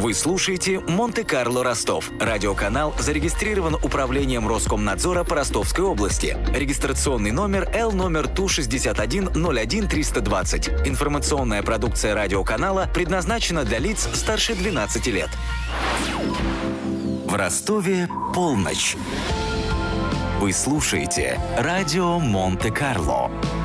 Вы слушаете «Монте-Карло Ростов». Радиоканал зарегистрирован Управлением Роскомнадзора по Ростовской области. Регистрационный номер L ТУ 6101320. Информационная продукция радиоканала предназначена для лиц старше 12 лет. В Ростове полночь. Вы слушаете радио Монте-Карло.